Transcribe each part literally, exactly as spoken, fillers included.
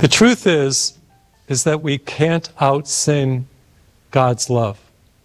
The truth is, is that we can't out-sin God's love.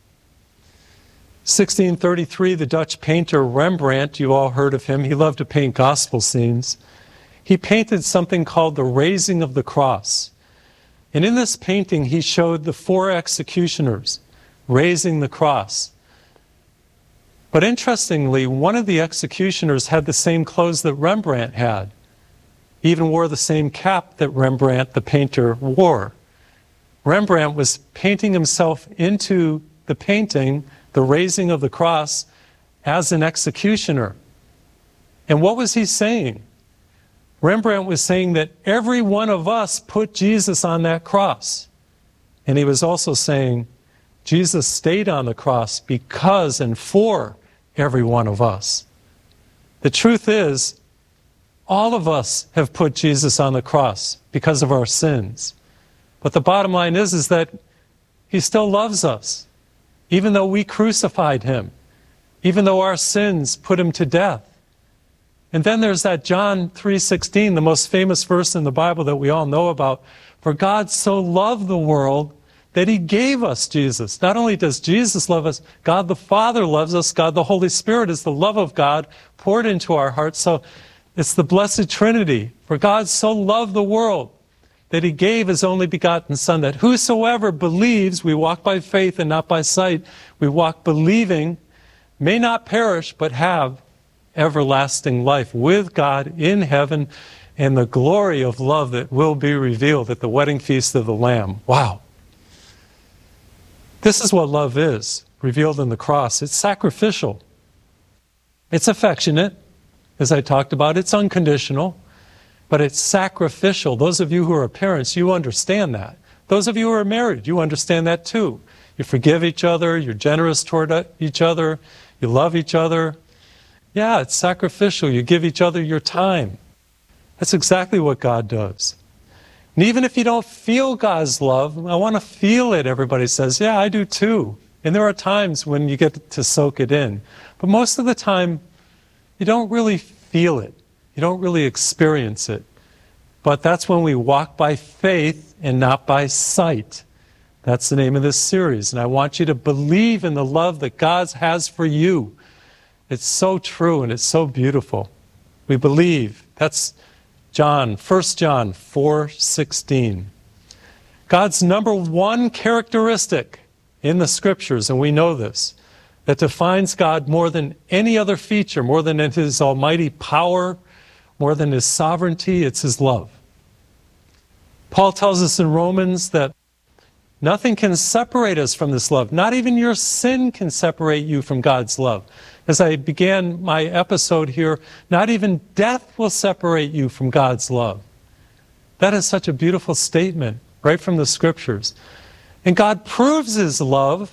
sixteen thirty-three, the Dutch painter Rembrandt, you all heard of him, he loved to paint gospel scenes. He painted something called the Raising of the Cross. And in this painting, he showed the four executioners raising the cross. But interestingly, one of the executioners had the same clothes that Rembrandt had. He even wore the same cap that Rembrandt, the painter, wore. Rembrandt was painting himself into the painting, the raising of the cross, as an executioner. And what was he saying? Rembrandt was saying that every one of us put Jesus on that cross. And he was also saying Jesus stayed on the cross because and for every one of us. The truth is, all of us have put Jesus on the cross because of our sins. But the bottom line is, is that he still loves us, even though we crucified him, even though our sins put him to death. And then there's that John three sixteen, the most famous verse in the Bible that we all know about. For God so loved the world that he gave us Jesus. Not only does Jesus love us, God the Father loves us. God the Holy Spirit is the love of God poured into our hearts. So it's the blessed Trinity. For God so loved the world that he gave his only begotten Son, that whosoever believes, we walk by faith and not by sight, we walk believing, may not perish, but have everlasting life with God in heaven and the glory of love that will be revealed at the wedding feast of the Lamb. Wow. This is what love is, revealed in the cross. It's sacrificial. It's affectionate, as I talked about. It's unconditional, but it's sacrificial. Those of you who are parents, you understand that. Those of you who are married, you understand that too. You forgive each other, you're generous toward each other, you love each other. Yeah, it's sacrificial. You give each other your time. That's exactly what God does. And even if you don't feel God's love, I want to feel it, everybody says. Yeah, I do too. And there are times when you get to soak it in. But most of the time, you don't really feel it. You don't really experience it. But that's when we walk by faith and not by sight. That's the name of this series. And I want you to believe in the love that God has for you. It's so true and it's so beautiful. We believe. That's John, First John four sixteen. God's number one characteristic in the Scriptures, and we know this, that defines God more than any other feature, more than his almighty power, more than his sovereignty, it's his love. Paul tells us in Romans that nothing can separate us from this love. Not even your sin can separate you from God's love. As I began my episode here, not even death will separate you from God's love. That is such a beautiful statement, right from the Scriptures. And God proves his love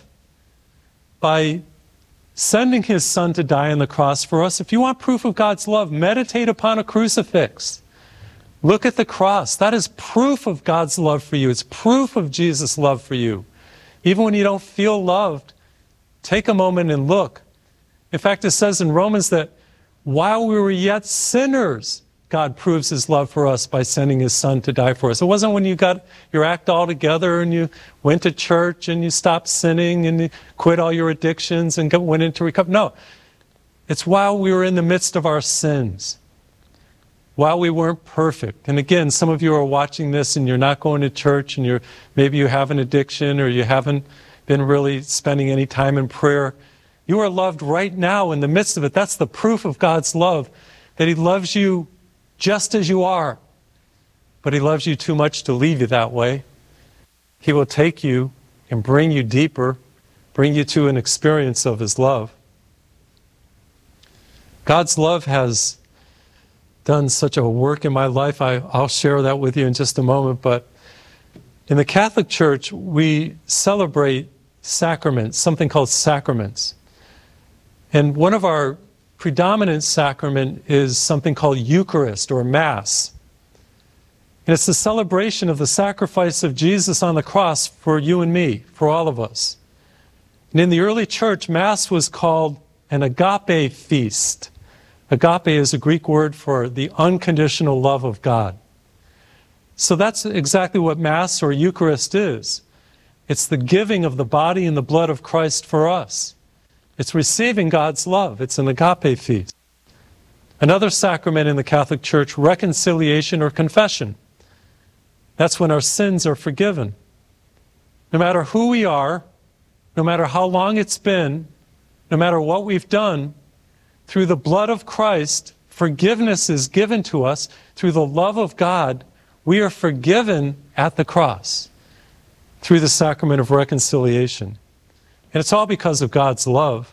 by sending his Son to die on the cross for us. If you want proof of God's love, meditate upon a crucifix. Look at the cross. That is proof of God's love for you. It's proof of Jesus' love for you. Even when you don't feel loved, take a moment and look. In fact, it says in Romans that while we were yet sinners, God proves his love for us by sending his Son to die for us. It wasn't when you got your act all together and you went to church and you stopped sinning and you quit all your addictions and went into recovery. No, it's while we were in the midst of our sins, while we weren't perfect. And again, some of you are watching this and you're not going to church and you're maybe you have an addiction or you haven't been really spending any time in prayer. You are loved right now in the midst of it. That's the proof of God's love, that he loves you just as you are. But he loves you too much to leave you that way. He will take you and bring you deeper, bring you to an experience of his love. God's love has done such a work in my life. I, I'll share that with you in just a moment. But in the Catholic Church, we celebrate sacraments, something called sacraments. And one of our predominant sacrament is something called Eucharist or Mass. And it's the celebration of the sacrifice of Jesus on the cross for you and me, for all of us. And in the early church, Mass was called an agape feast. Agape is a Greek word for the unconditional love of God. So that's exactly what Mass or Eucharist is. It's the giving of the body and the blood of Christ for us. It's receiving God's love. It's an agape feast. Another sacrament in the Catholic Church, reconciliation or confession. That's when our sins are forgiven. No matter who we are, no matter how long it's been, no matter what we've done, through the blood of Christ, forgiveness is given to us. Through the love of God, we are forgiven at the cross through the sacrament of reconciliation. And it's all because of God's love.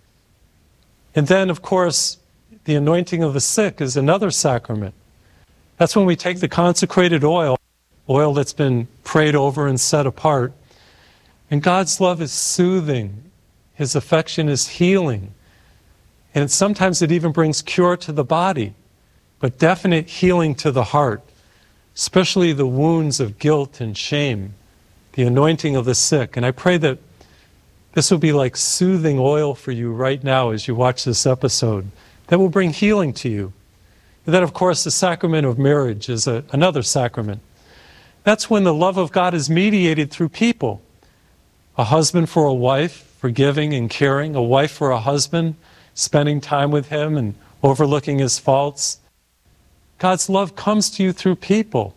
And then, of course, the anointing of the sick is another sacrament. That's when we take the consecrated oil, oil that's been prayed over and set apart, and God's love is soothing. His affection is healing. And sometimes it even brings cure to the body, but definite healing to the heart, especially the wounds of guilt and shame, the anointing of the sick. And I pray that this will be like soothing oil for you right now as you watch this episode, that will bring healing to you. And then, of course, the sacrament of marriage is a, another sacrament. That's when the love of God is mediated through people. A husband for a wife, forgiving and caring. A wife for a husband, spending time with him and overlooking his faults. God's love comes to you through people.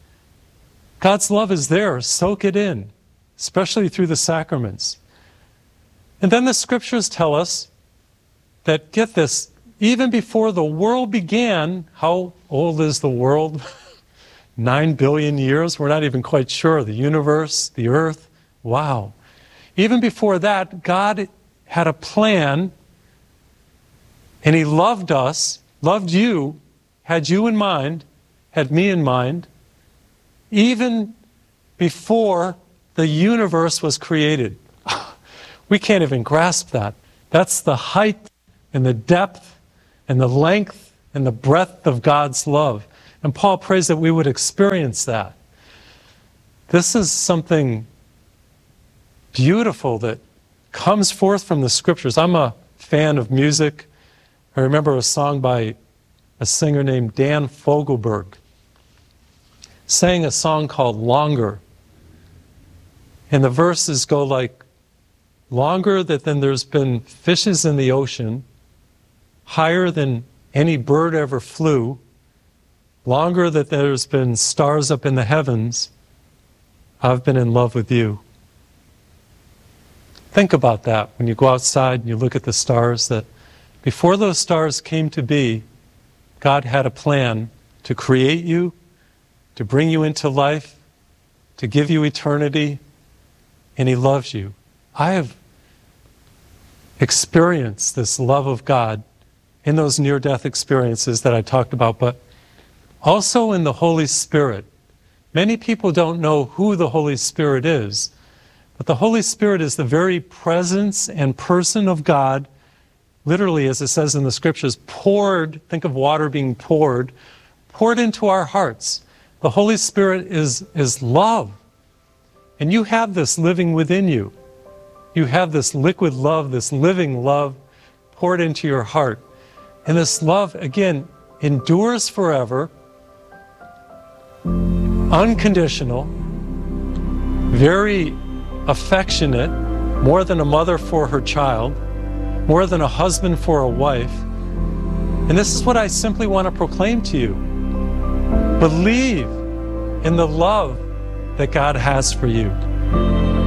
God's love is there. Soak it in, especially through the sacraments. And then the scriptures tell us that, get this, even before the world began, how old is the world? Nine billion years? We're not even quite sure. The universe, the earth, wow. Even before that, God had a plan, and He loved us, loved you, had you in mind, had me in mind, even before the universe was created. We can't even grasp that. That's the height and the depth and the length and the breadth of God's love. And Paul prays that we would experience that. This is something beautiful that comes forth from the scriptures. I'm a fan of music. I remember a song by a singer named Dan Fogelberg, sang a song called Longer. And the verses go like, longer than there's been fishes in the ocean, higher than any bird ever flew, longer than there's been stars up in the heavens, I've been in love with you. Think about that when you go outside and you look at the stars, that before those stars came to be, God had a plan to create you, to bring you into life, to give you eternity, and He loves you. I have experienced this love of God in those near-death experiences that I talked about, but also in the Holy Spirit. Many people don't know who the Holy Spirit is, but the Holy Spirit is the very presence and person of God, literally, as it says in the scriptures, poured, think of water being poured, poured into our hearts. The Holy Spirit is, is love. And you have this living within you. You have this liquid love, this living love poured into your heart. And this love, again, endures forever, unconditional, very affectionate, more than a mother for her child, more than a husband for a wife. And this is what I simply want to proclaim to you. Believe in the love that God has for you.